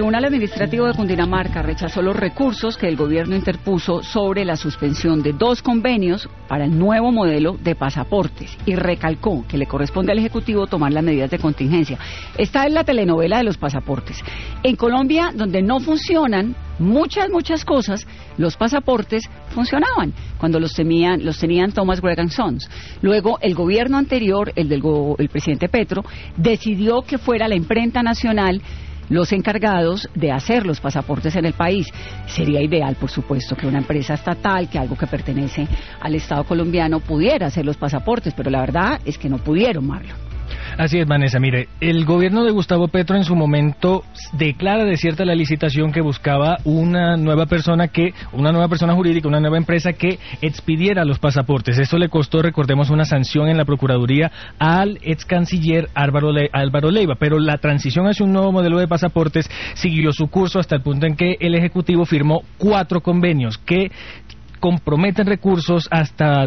Tribunal Administrativo de Cundinamarca rechazó los recursos que el gobierno interpuso sobre la suspensión de 2 convenios para el nuevo modelo de pasaportes y recalcó que le corresponde al Ejecutivo tomar las medidas de contingencia. Esta es la telenovela de los pasaportes. En Colombia, donde no funcionan muchas cosas, los pasaportes funcionaban cuando los tenían Thomas Gregg & Sons. Luego, el gobierno anterior, el presidente Petro, decidió que fuera la imprenta nacional los encargados de hacer los pasaportes en el país. Sería ideal, por supuesto, que una empresa estatal, que algo que pertenece al Estado colombiano, pudiera hacer los pasaportes, pero la verdad es que no pudieron, Marlon. Así es, Vanessa. Mire, el gobierno de Gustavo Petro en su momento declara desierta la licitación que buscaba una nueva persona jurídica, una nueva empresa que expidiera los pasaportes. Esto le costó, recordemos, una sanción en la Procuraduría al ex canciller Álvaro Leiva, pero la transición hacia un nuevo modelo de pasaportes siguió su curso hasta el punto en que el Ejecutivo firmó 4 convenios que comprometen recursos hasta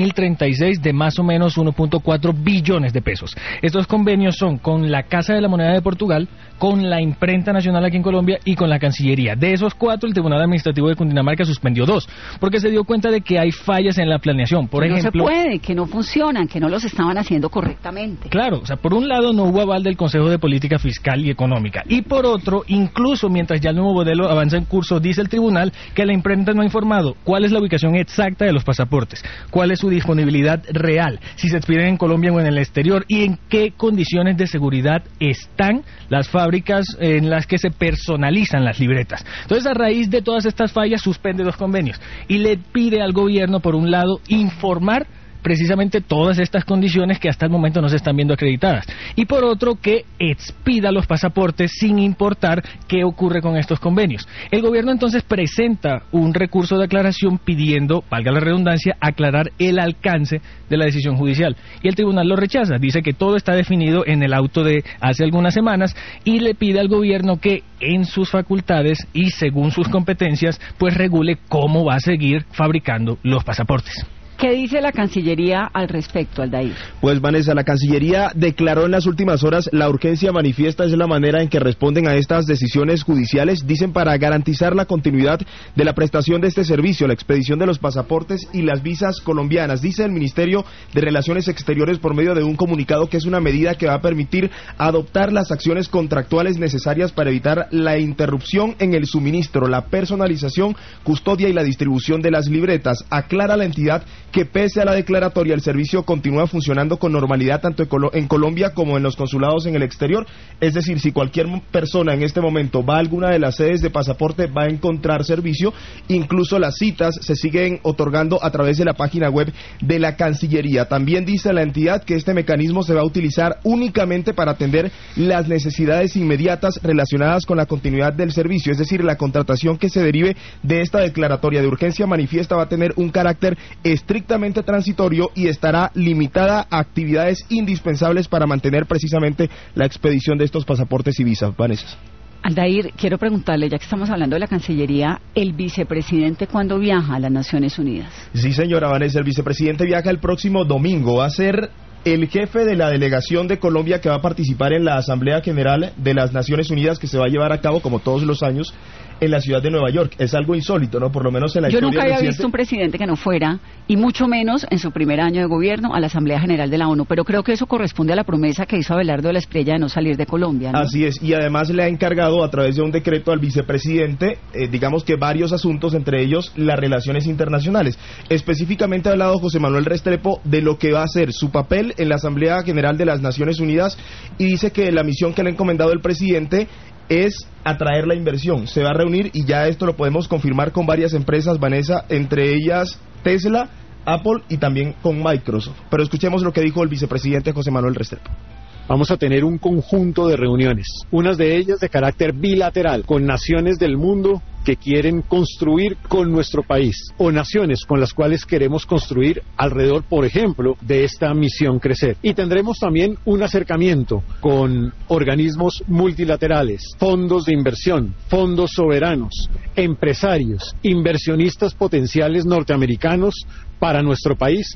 2036 de más o menos 1.4 billones de pesos. Estos convenios son con la Casa de la Moneda de Portugal, con la Imprenta Nacional aquí en Colombia y con la Cancillería. De esos 4, el Tribunal Administrativo de Cundinamarca suspendió 2, porque se dio cuenta de que hay fallas en la planeación. Por ejemplo, no se puede, que no funcionan, que no los estaban haciendo correctamente. Claro, o sea, por un lado no hubo aval del Consejo de Política Fiscal y Económica, y por otro, incluso mientras ya el nuevo modelo avanza en curso, dice el tribunal que la imprenta no ha informado cuál es la ubicación exacta de los pasaportes, cuál es su disponibilidad real, si se expiden en Colombia o en el exterior y en qué condiciones de seguridad están las fábricas en las que se personalizan las libretas. Entonces, a raíz de todas estas fallas, suspende 2 convenios y le pide al gobierno, por un lado, informar precisamente todas estas condiciones que hasta el momento no se están viendo acreditadas, y por otro, que expida los pasaportes sin importar qué ocurre con estos convenios. El gobierno entonces presenta un recurso de aclaración pidiendo, valga la redundancia, aclarar el alcance de la decisión judicial, y el tribunal lo rechaza. Dice que todo está definido en el auto de hace algunas semanas y le pide al gobierno que en sus facultades y según sus competencias pues regule cómo va a seguir fabricando los pasaportes. ¿Qué dice la Cancillería al respecto, Aldair? Pues, Vanessa, la Cancillería declaró en las últimas horas la urgencia manifiesta es la manera en que responden a estas decisiones judiciales, dicen, para garantizar la continuidad de la prestación de este servicio, la expedición de los pasaportes y las visas colombianas. Dice el Ministerio de Relaciones Exteriores por medio de un comunicado que es una medida que va a permitir adoptar las acciones contractuales necesarias para evitar la interrupción en el suministro, la personalización, custodia y la distribución de las libretas. Aclara la entidad que pese a la declaratoria el servicio continúa funcionando con normalidad tanto en Colombia como en los consulados en el exterior, es decir, si cualquier persona en este momento va a alguna de las sedes de pasaporte va a encontrar servicio, incluso las citas se siguen otorgando a través de la página web de la Cancillería. También dice la entidad que este mecanismo se va a utilizar únicamente para atender las necesidades inmediatas relacionadas con la continuidad del servicio, es decir, la contratación que se derive de esta declaratoria de urgencia manifiesta va a tener un carácter estrictamente transitorio y estará limitada a actividades indispensables para mantener precisamente la expedición de estos pasaportes y visas. Vanessa. Aldair, quiero preguntarle, ya que estamos hablando de la Cancillería, ¿el vicepresidente cuándo viaja a las Naciones Unidas? Sí, señora Vanessa, el vicepresidente viaja el próximo domingo. Va a ser el jefe de la delegación de Colombia que va a participar en la Asamblea General de las Naciones Unidas que se va a llevar a cabo, como todos los años, en la ciudad de Nueva York. Es algo insólito, ¿no? Por lo menos en la historia. Yo nunca había visto un presidente que no fuera, y mucho menos en su primer año de gobierno, a la Asamblea General de la ONU, pero creo que eso corresponde a la promesa que hizo Abelardo de la Espriella de no salir de Colombia, ¿no? Así es, y además le ha encargado a través de un decreto al vicepresidente, digamos que varios asuntos, entre ellos las relaciones internacionales. Específicamente ha hablado José Manuel Restrepo de lo que va a ser su papel en la Asamblea General de las Naciones Unidas, y dice que la misión que le ha encomendado el presidente es atraer la inversión. Se va a reunir, y ya esto lo podemos confirmar, con varias empresas, Vanessa, entre ellas Tesla, Apple y también con Microsoft. Pero escuchemos lo que dijo el vicepresidente José Manuel Restrepo. Vamos a tener un conjunto de reuniones, unas de ellas de carácter bilateral, con naciones del mundo que quieren construir con nuestro país, o naciones con las cuales queremos construir alrededor, por ejemplo, de esta misión Crecer. Y tendremos también un acercamiento con organismos multilaterales, fondos de inversión, fondos soberanos, empresarios, inversionistas potenciales norteamericanos para nuestro país,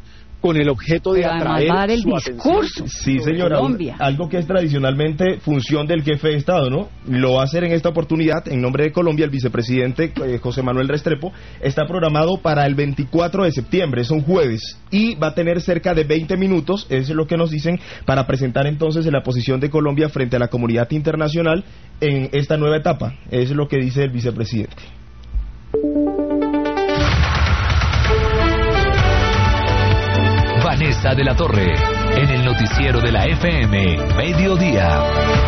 con el objeto de atraer va a dar el su discurso. atención. Sí, señora, algo que es tradicionalmente función del jefe de Estado, ¿no? Lo va a hacer en esta oportunidad, en nombre de Colombia, el vicepresidente José Manuel Restrepo. Está programado para el 24 de septiembre, es un jueves, y va a tener cerca de 20 minutos, es lo que nos dicen, para presentar entonces la posición de Colombia frente a la comunidad internacional en esta nueva etapa. Es lo que dice el vicepresidente. Vanessa de la Torre, en el noticiero de la FM, Mediodía.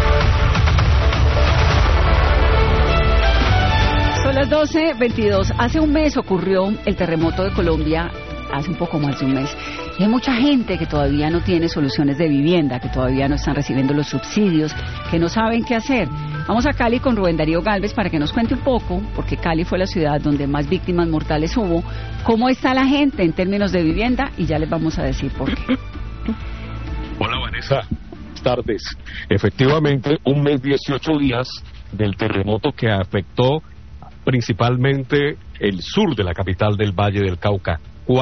Son las 12:22. Hace un mes ocurrió el terremoto de Colombia, hace un poco más de un mes. Y hay mucha gente que todavía no tiene soluciones de vivienda, que todavía no están recibiendo los subsidios, que no saben qué hacer. Vamos a Cali con Rubén Darío Gálvez para que nos cuente un poco, porque Cali fue la ciudad donde más víctimas mortales hubo, cómo está la gente en términos de vivienda, y ya les vamos a decir por qué. Hola Vanessa, buenas tardes. Efectivamente, un mes 18 días del terremoto que afectó principalmente el sur de la capital del Valle del Cauca.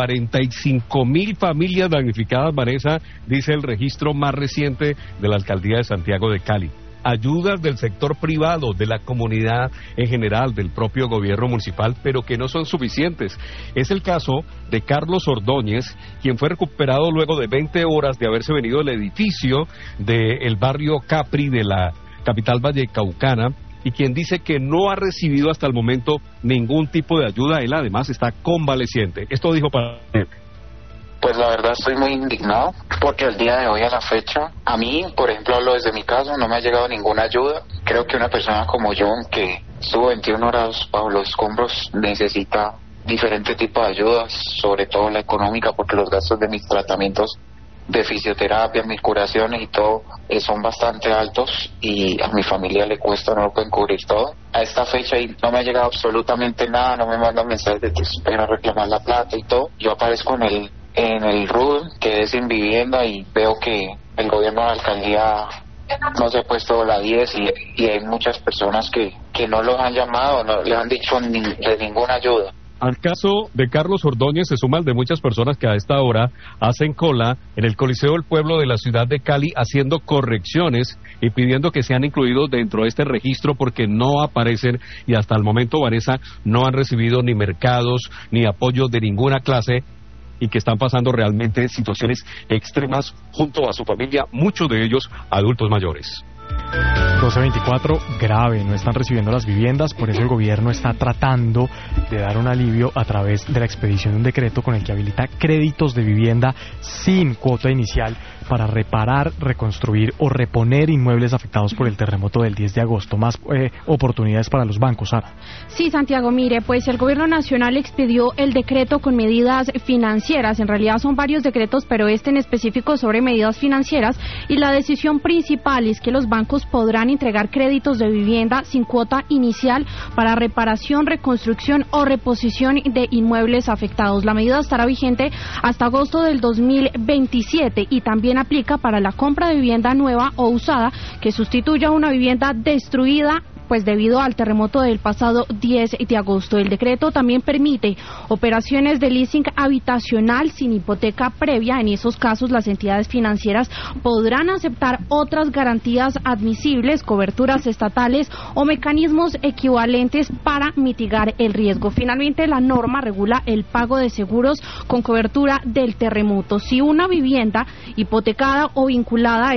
45.000 familias damnificadas, Vanessa, dice el registro más reciente de la Alcaldía de Santiago de Cali. Ayudas del sector privado, de la comunidad en general, del propio gobierno municipal, pero que no son suficientes. Es el caso de Carlos Ordóñez, quien fue recuperado luego de 20 horas de haberse venido del edificio del barrio Capri de la capital vallecaucana, y quien dice que no ha recibido hasta el momento ningún tipo de ayuda. Él además está convaleciente. Esto dijo para él. Pues la verdad estoy muy indignado porque el día de hoy a la fecha, a mí, por ejemplo, hablo desde mi caso, no me ha llegado ninguna ayuda. Creo que una persona como yo, que estuvo 21 horas bajo los escombros, necesita diferente tipo de ayudas, sobre todo la económica, porque los gastos de mis tratamientos de fisioterapia, mis curaciones y todo son bastante altos, y a mi familia le cuesta, no lo pueden cubrir todo. A esta fecha y no me ha llegado absolutamente nada, no me mandan mensajes de que espera reclamar la plata y todo. Yo aparezco en el RUD, que es sin vivienda, y veo que el gobierno de la alcaldía no se ha puesto la 10 y hay muchas personas que no los han llamado, no les han dicho de ninguna ayuda. Al caso de Carlos Ordóñez se suma el de muchas personas que a esta hora hacen cola en el Coliseo del Pueblo de la ciudad de Cali, haciendo correcciones y pidiendo que sean incluidos dentro de este registro porque no aparecen, y hasta el momento, Vanessa, no han recibido ni mercados ni apoyo de ninguna clase, y que están pasando realmente situaciones extremas junto a su familia, muchos de ellos adultos mayores. 1224, grave, no están recibiendo las viviendas, por eso el gobierno está tratando de dar un alivio a través de la expedición de un decreto con el que habilita créditos de vivienda sin cuota inicial para reparar, reconstruir o reponer inmuebles afectados por el terremoto del 10 de agosto. Más oportunidades para los bancos, Sara. Sí, Santiago, mire, pues el gobierno nacional expidió el decreto con medidas financieras. En realidad son varios decretos, pero este en específico sobre medidas financieras, y la decisión principal es que los bancos podrán entregar créditos de vivienda sin cuota inicial para reparación, reconstrucción o reposición de inmuebles afectados. La medida estará vigente hasta agosto del 2027 y también aplica para la compra de vivienda nueva o usada que sustituya una vivienda destruida pues debido al terremoto del pasado 10 de agosto. El decreto también permite operaciones de leasing habitacional sin hipoteca previa. En esos casos, las entidades financieras podrán aceptar otras garantías admisibles, coberturas estatales o mecanismos equivalentes para mitigar el riesgo. Finalmente, la norma regula el pago de seguros con cobertura del terremoto. Si una vivienda hipotecada o vinculada a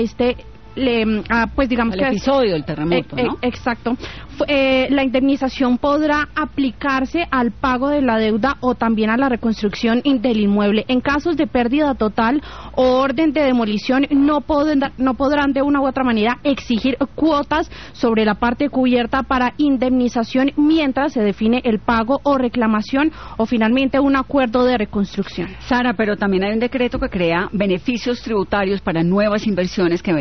pues digamos el episodio del terremoto, ¿no? Exacto. La indemnización podrá aplicarse al pago de la deuda o también a la reconstrucción del inmueble. En casos de pérdida total o orden de demolición, no podrán de una u otra manera exigir cuotas sobre la parte cubierta para indemnización mientras se define el pago o reclamación o finalmente un acuerdo de reconstrucción. Sara, pero también hay un decreto que crea beneficios tributarios para nuevas inversiones que beneficien a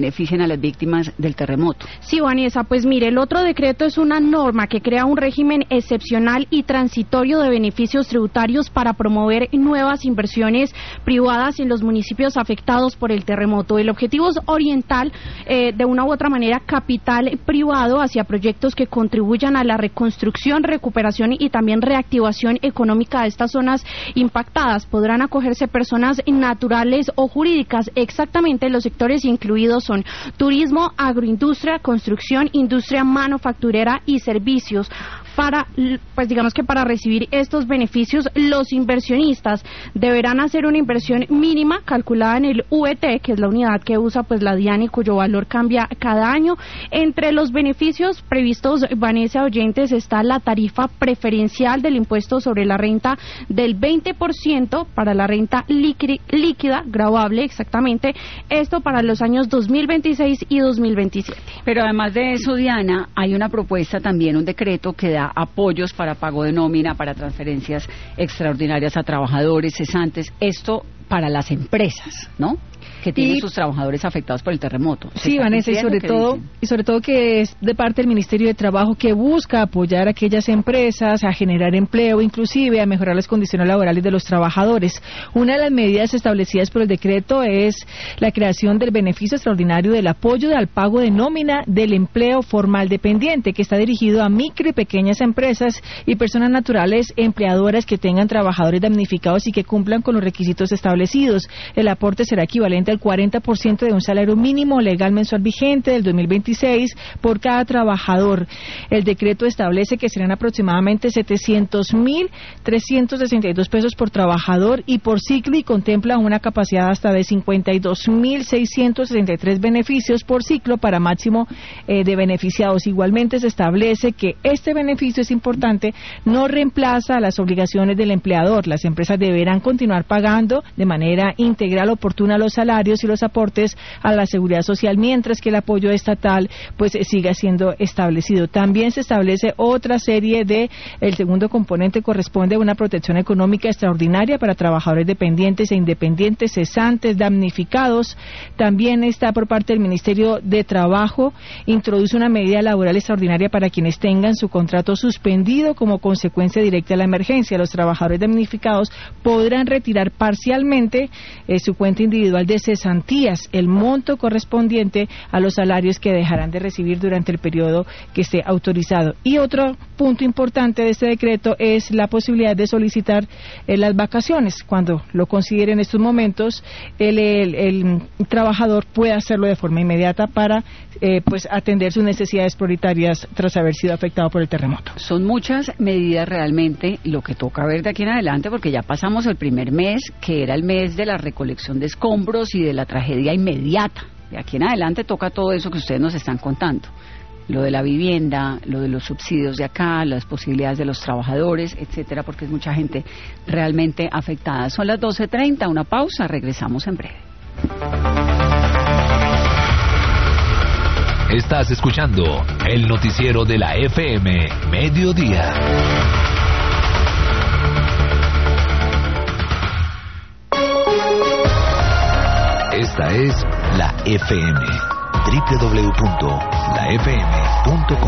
a las víctimas del terremoto. Sí, Vanessa, pues mire, el otro decreto es una norma que crea un régimen excepcional y transitorio de beneficios tributarios para promover nuevas inversiones privadas en los municipios afectados por el terremoto. El objetivo es orientar de una u otra manera capital privado hacia proyectos que contribuyan a la reconstrucción, recuperación y también reactivación económica de estas zonas impactadas. Podrán acogerse personas naturales o jurídicas. Exactamente, los sectores incluidos son turismo, agroindustria, construcción, industria manufacturera y servicios. Para recibir estos beneficios, los inversionistas deberán hacer una inversión mínima calculada en el VT, que es la unidad que usa pues la DIAN y cuyo valor cambia cada año. Entre los beneficios previstos, Vanessa, oyentes, está la tarifa preferencial del impuesto sobre la renta del 20% para la renta líquida, gravable, exactamente, esto para los años 2026 y 2027. Pero además de eso, Diana, hay una propuesta también, un decreto que da apoyos para pago de nómina, para transferencias extraordinarias a trabajadores cesantes, esto para las empresas, ¿no?, que tienen sus trabajadores afectados por el terremoto. Sí, Vanessa, y sobre todo que es de parte del Ministerio de Trabajo, que busca apoyar a aquellas empresas a generar empleo, inclusive a mejorar las condiciones laborales de los trabajadores. Una de las medidas establecidas por el decreto es la creación del beneficio extraordinario del apoyo al pago de nómina del empleo formal dependiente, que está dirigido a micro y pequeñas empresas y personas naturales empleadoras que tengan trabajadores damnificados y que cumplan con los requisitos establecidos. El aporte será equivalente al 40% de un salario mínimo legal mensual vigente del 2026 por cada trabajador. El decreto establece que serán aproximadamente 700.362 pesos por trabajador y por ciclo, y contempla una capacidad hasta de 52.663 beneficios por ciclo para máximo de beneficiados. Igualmente se establece que este beneficio, es importante, no reemplaza las obligaciones del empleador. Las empresas deberán continuar pagando de manera integral oportuna los salarios y los aportes a la seguridad social, mientras que el apoyo estatal pues siga siendo establecido. También se establece otra serie el segundo componente corresponde a una protección económica extraordinaria para trabajadores dependientes e independientes, cesantes, damnificados. También está por parte del Ministerio de Trabajo, introduce una medida laboral extraordinaria para quienes tengan su contrato suspendido como consecuencia directa de la emergencia. Los trabajadores damnificados podrán retirar parcialmente su cuenta individual de cesantías el monto correspondiente a los salarios que dejarán de recibir durante el periodo que esté autorizado. Y otro punto importante de este decreto es la posibilidad de solicitar las vacaciones. Cuando lo considere en estos momentos, el trabajador puede hacerlo de forma inmediata para atender sus necesidades prioritarias tras haber sido afectado por el terremoto. Son muchas medidas realmente, lo que toca ver de aquí en adelante, porque ya pasamos el primer mes, que era el mes de la recolección de escombros y de la tragedia inmediata. De aquí en adelante toca todo eso que ustedes nos están contando. Lo de la vivienda, lo de los subsidios de acá, las posibilidades de los trabajadores, etcétera, porque es mucha gente realmente afectada. Son las 12:30, una pausa, regresamos en breve. Estás escuchando el noticiero de la FM Mediodía. Esta es la FM, www.lafm.com.